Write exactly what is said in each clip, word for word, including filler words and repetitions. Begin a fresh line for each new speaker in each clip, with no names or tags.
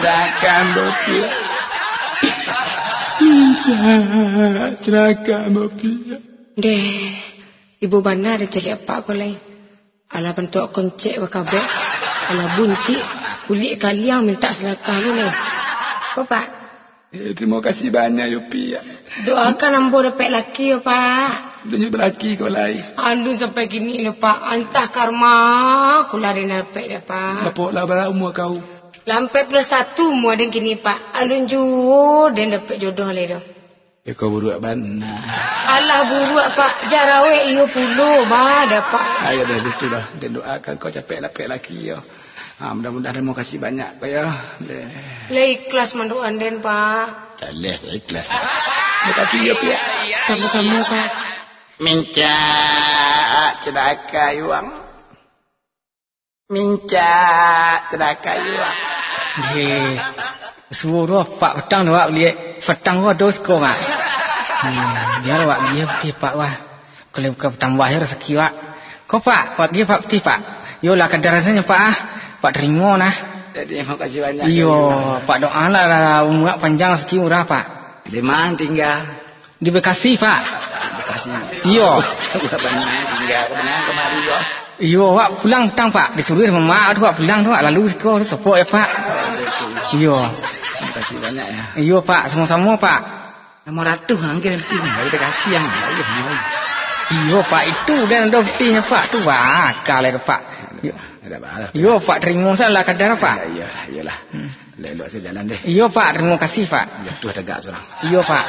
Serahkan rupiah. Minta serahkan rupiah.
Deh, ibu benar ada cari apa kau lain. Alah bentuk koncek wakabek. Alah bunci kulit kalian minta selakah lu ni. Kau pak?
Eh, terima kasih banyak rupiah.
Doakan ambo dapat laki ya pak.
Dunia berlaki kau lain.
Aduh sampai gini ni pak. Antah karma aku lari dapat dah pak.
Lapoklah berapa umur kau?
Lampai plus satu mu ada gini pak. Alun jujur dan dapat jodoh le dah.
Ya kau buruk benar.
Alah buruk pak. Jarawe iyo puluh bah dapat.
Ayo dah itu dah. Dan doakan kau capek lapik laki ya. Ha, mudah-mudahan terima kasih banyak pak ya.
Le ikhlas manduan den pak.
Caleh saya ikhlas. Terima kasih ya pak.
Sama-sama pak.
Minca cedaka yuang. Minca cedaka yuang.
Hei, suruh pak petang doa lihat petang gua dos kau mak. Hmm, biar wak dia peti pak wah. Kalau bukan petang wahir rezeki wak. Kau pak, wak dia pak peti pak. Yolah kadar rasanya pak ah. Pak terima nah.
Jadi terima kasih banyak.
Iyo, pak doa lah umur panjang rezeki murah pak.
Di mana tinggal?
Di Bekasi pak.
Bekasi.
Iyo.
Banyak tinggal benar kemari yo.
Iyo, wak pulang tang pak. Disuruh sama mak tu wak pulang tu wak lalu sekolah sepok ya pak. Iyo.
Terima kasih banyak ya.
Iyo pak, sama-sama pak.
Nama ratu angin penting. Kita kasih yang ayo mau.
Iyo pak itu dan ada buktinya pak tu wak kalau pak. Iyo.
Ada apa?
Iyo pak terima salah kadar pak.
Ya iyalah. Hmm. Lelok saya jalan deh.
Iyo pak terima kasih pak.
Ya tu tegak seorang.
Iyo pak.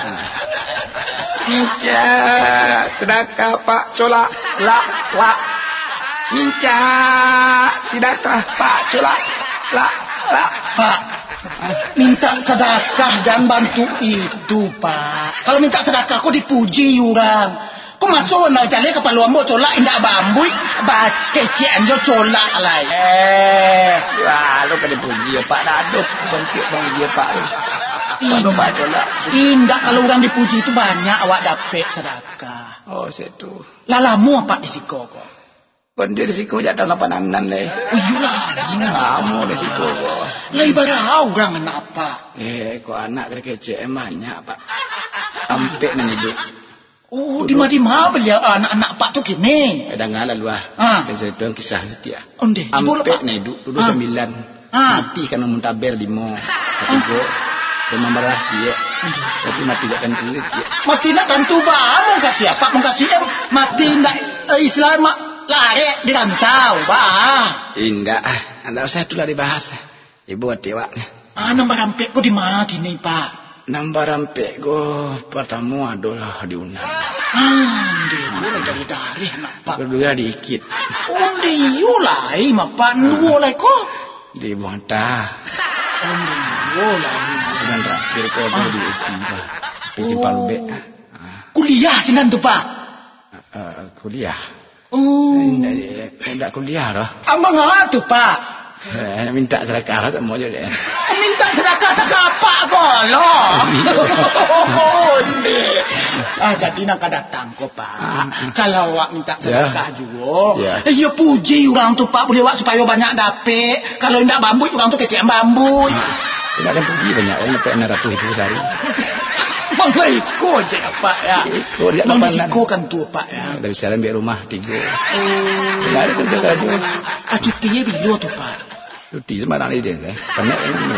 Minca sedekah pak solak la la. Minca sedekah pak solak la la.
Pak, minta sedekah jangan bantu itu pak. Kalau minta sedekah kau dipuji orang. Kau masuk nak cari kepala ambo colak indak bambui, baca cian jo colak lah.
Eh, wah lu kena puji ya pak daduk bangkit bang dia pak tu. Kalau pak colak.
Indak kalau orang dipuji itu banyak awak dapat sedekah.
Oh situ.
Lalamu apa di siko kau?
Kon dia di siko jatuh lapan anan le.
Iyalah,
kamu di siko kau.
Lah ibarat orang anak apa?
Eh, kau anak kecil banyak pak. Ampe nan hidup.
Oh, di mana beliau anak-anak pak tu kini?
Ada ngalah luah.
Ah.
Dan saya tuang kisah setia.
Onde,
ampe nan hidup dulu
ah.
sembilan.
Ah.
Mati kan muntaber lima. Ketiga. Memang beras dia. Tapi mati tak tentu dia.
Mati nak tentu bah, mau kasih apa? Mau kasih em mati nak uh, Islam mak lari di rantau bah.
Indah, anda usah tu lah dibahas. Ibu hati wak.
Ah, nombor rampek kau di mana kini pak?
Nombor rampek kau pertama adalah di Unan.
Ah, dia boleh dari dari nak pak.
Kedua dikit.
Oh, dia yulai mak pak nuolai kau.
Di Buantah.
Oh, dia yulai.
Dan terakhir kau ada di Istiba. Di Cipalube.
Kuliah sinan tu pak?
Uh, kuliah.
Oh.
Tidak kuliah dah.
Abang apa tu pak?
Eh, minta sedekah lah tak mau je deh.
Minta sedekah tak apa kau loh. Ah, jadi nak datang kau pak. Kalau awak minta sedekah juga, eh ya puji orang tu pak boleh awak supaya banyak dapat. Kalau tidak bambu orang tu kecil bambu.
Tidak ada puji banyak orang dapat enam ratus ribu sehari.
Manglah ikut je pak ya.
Ikut je
Manglah ikut kan tu pak ya.
Dah bisa ambil rumah tiga.
Tidak ada kerja kerja. Ah, cuti bila tu pak?
Cuti sembarang dia. Penat